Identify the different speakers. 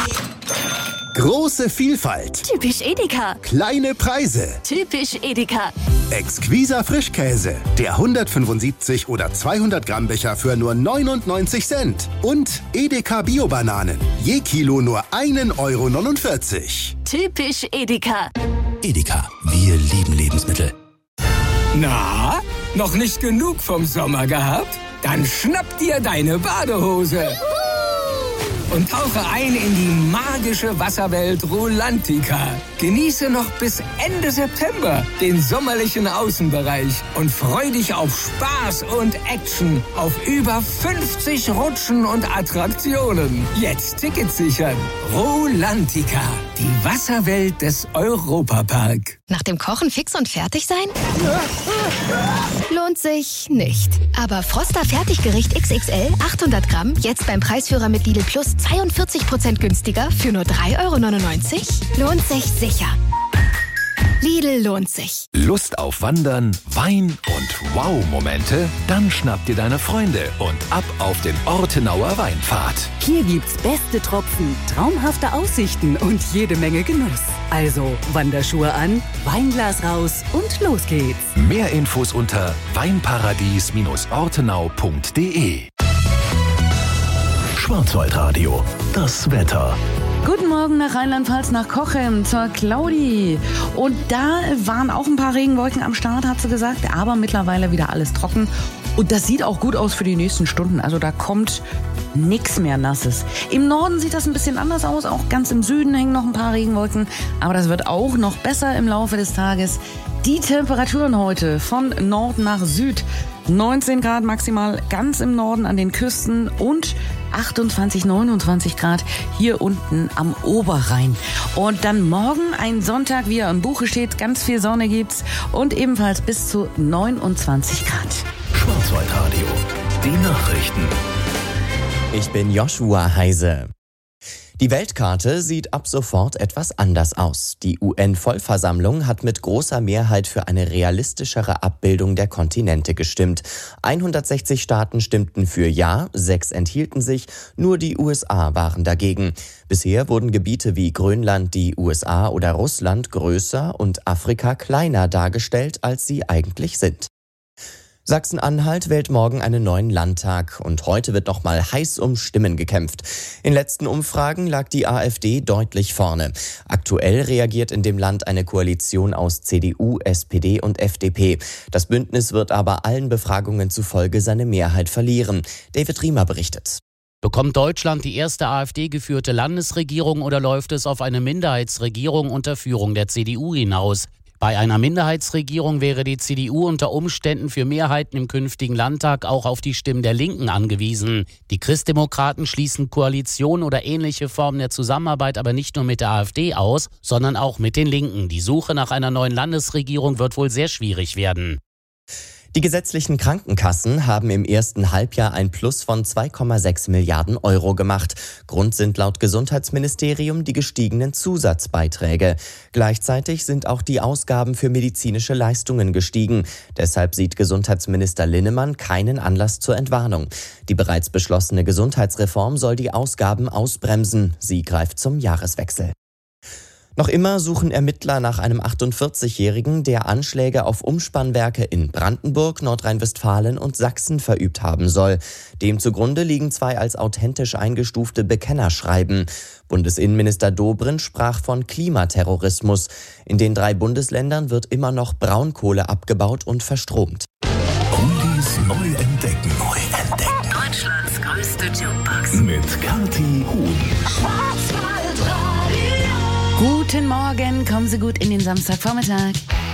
Speaker 1: Große Vielfalt.
Speaker 2: Typisch Edeka.
Speaker 1: Kleine Preise.
Speaker 2: Typisch Edeka.
Speaker 1: Exquiser Frischkäse. Der 175 oder 200 Gramm Becher für nur 99 Cent. Und Edeka Bio-Bananen. Je Kilo nur 1,49 Euro.
Speaker 2: Typisch Edeka.
Speaker 3: Edeka, wir lieben Lebensmittel.
Speaker 4: Na, noch nicht genug vom Sommer gehabt? Dann schnapp dir deine Badehose und tauche ein in die magische Wasserwelt Rulantica. Genieße noch bis Ende September den sommerlichen Außenbereich und freu dich auf Spaß und Action auf über 50 Rutschen und Attraktionen. Jetzt Tickets sichern. Rulantica, die Wasserwelt des Europapark.
Speaker 5: Nach dem Kochen fix und fertig sein? Lohnt sich nicht. Aber Froster Fertiggericht XXL 800 Gramm jetzt beim Preisführer mit Lidl Plus 42% günstiger für nur 3,99 Euro? Lohnt sich sicher. Lidl lohnt sich.
Speaker 3: Lust auf Wandern, Wein und Wow-Momente? Dann schnapp dir deine Freunde und ab auf den Ortenauer Weinpfad.
Speaker 6: Hier gibt's beste Tropfen, traumhafte Aussichten und jede Menge Genuss. Also Wanderschuhe an, Weinglas raus und los geht's.
Speaker 3: Mehr Infos unter weinparadies-ortenau.de. Schwarzwaldradio, das Wetter.
Speaker 6: Guten Morgen nach Rheinland-Pfalz, nach Cochem zur Claudi. Und da waren auch ein paar Regenwolken am Start, hat sie gesagt, aber mittlerweile wieder alles trocken. Und das sieht auch gut aus für die nächsten Stunden. Also da kommt nichts mehr Nasses. Im Norden sieht das ein bisschen anders aus. Auch ganz im Süden hängen noch ein paar Regenwolken. Aber das wird auch noch besser im Laufe des Tages. Die Temperaturen heute von Nord nach Süd. 19 Grad maximal ganz im Norden an den Küsten und 28, 29 Grad hier unten am Oberrhein. Und dann morgen ein Sonntag, wie er im Buche steht, ganz viel Sonne gibt's und ebenfalls bis zu 29 Grad.
Speaker 3: Schwarzwaldradio, die Nachrichten.
Speaker 7: Ich bin Joshua Heise. Die Weltkarte sieht ab sofort etwas anders aus. Die UN-Vollversammlung hat mit großer Mehrheit für eine realistischere Abbildung der Kontinente gestimmt. 160 Staaten stimmten für Ja, 6 enthielten sich, nur die USA waren dagegen. Bisher wurden Gebiete wie Grönland, die USA oder Russland größer und Afrika kleiner dargestellt, als sie eigentlich sind. Sachsen-Anhalt wählt morgen einen neuen Landtag und heute wird nochmal heiß um Stimmen gekämpft. In letzten Umfragen lag die AfD deutlich vorne. Aktuell reagiert in dem Land eine Koalition aus CDU, SPD und FDP. Das Bündnis wird aber allen Befragungen zufolge seine Mehrheit verlieren. David Riemer berichtet.
Speaker 8: Bekommt Deutschland die erste AfD-geführte Landesregierung oder läuft es auf eine Minderheitsregierung unter Führung der CDU hinaus? Bei einer Minderheitsregierung wäre die CDU unter Umständen für Mehrheiten im künftigen Landtag auch auf die Stimmen der Linken angewiesen. Die Christdemokraten schließen Koalition oder ähnliche Formen der Zusammenarbeit aber nicht nur mit der AfD aus, sondern auch mit den Linken. Die Suche nach einer neuen Landesregierung wird wohl sehr schwierig werden.
Speaker 7: Die gesetzlichen Krankenkassen haben im ersten Halbjahr ein Plus von 2,6 Milliarden Euro gemacht. Grund sind laut Gesundheitsministerium die gestiegenen Zusatzbeiträge. Gleichzeitig sind auch die Ausgaben für medizinische Leistungen gestiegen. Deshalb sieht Gesundheitsminister Linnemann keinen Anlass zur Entwarnung. Die bereits beschlossene Gesundheitsreform soll die Ausgaben ausbremsen. Sie greift zum Jahreswechsel. Noch immer suchen Ermittler nach einem 48-Jährigen, der Anschläge auf Umspannwerke in Brandenburg, Nordrhein-Westfalen und Sachsen verübt haben soll. Dem zugrunde liegen 2 als authentisch eingestufte Bekennerschreiben. Bundesinnenminister Dobrindt sprach von Klimaterrorismus. In den 3 Bundesländern wird immer noch Braunkohle abgebaut und verstromt.
Speaker 3: Oldies neu entdecken.
Speaker 2: Deutschlands größte Jukebox.
Speaker 3: Mit Kathi Huhn.
Speaker 6: Guten Morgen, kommen Sie gut in den Samstagvormittag.